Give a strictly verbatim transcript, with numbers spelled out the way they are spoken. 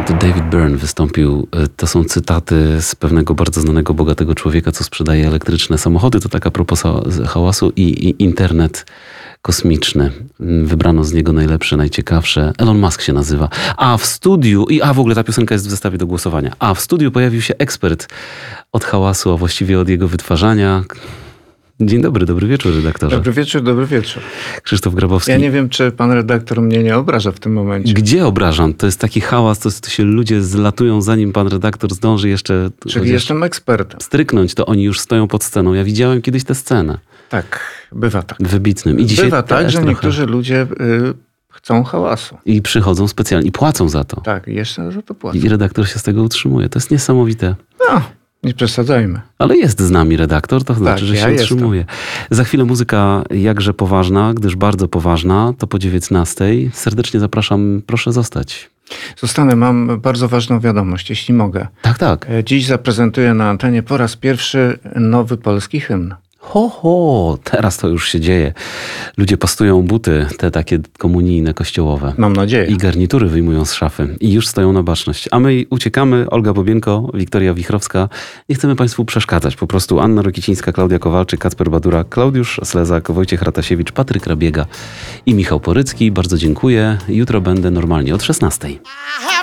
To David Byrne wystąpił. To są cytaty z pewnego bardzo znanego, bogatego człowieka, co sprzedaje elektryczne samochody. To tak a propos hałasu i, i internet kosmiczny. Wybrano z niego najlepsze, najciekawsze. Elon Musk się nazywa. A w studiu, i a w ogóle ta piosenka jest w zestawie do głosowania. A w studiu pojawił się ekspert od hałasu, a właściwie od jego wytwarzania. Dzień dobry, dobry wieczór, redaktorze. Dobry wieczór, dobry wieczór. Krzysztof Grabowski. Ja nie wiem, czy pan redaktor mnie nie obraża w tym momencie. Gdzie obrażam? To jest taki hałas, to, to się ludzie zlatują, zanim pan redaktor zdąży jeszcze... Czyli jestem ekspertem. Stryknąć, to oni już stoją pod sceną. Ja widziałem kiedyś tę scenę. Tak, bywa tak. Wybitnym. I dzisiaj bywa tak, że trochę. niektórzy ludzie y, chcą hałasu. I przychodzą specjalnie, i płacą za to. Tak, jeszcze za to płacą. I redaktor się z tego utrzymuje. To jest niesamowite. No, nie przesadzajmy. Ale jest z nami redaktor, to znaczy, tak, że ja się jestem. utrzymuje. Za chwilę muzyka jakże poważna, gdyż bardzo poważna, to po dziewiętnastej. Serdecznie zapraszam, proszę zostać. Zostanę, mam bardzo ważną wiadomość, jeśli mogę. Tak, tak. Dziś zaprezentuję na antenie po raz pierwszy nowy polski hymn. Ho, ho, teraz to już się dzieje. Ludzie pastują buty, te takie komunijne, kościołowe. Mam nadzieję. I garnitury wyjmują z szafy. I już stoją na baczność. A my uciekamy. Olga Bobienko, Wiktoria Wichrowska. Nie chcemy państwu przeszkadzać. Po prostu Anna Rokicińska, Klaudia Kowalczyk, Kacper Badura, Klaudiusz Slezak, Wojciech Ratasiewicz, Patryk Rabiega i Michał Porycki. Bardzo dziękuję. Jutro będę normalnie od szesnastej.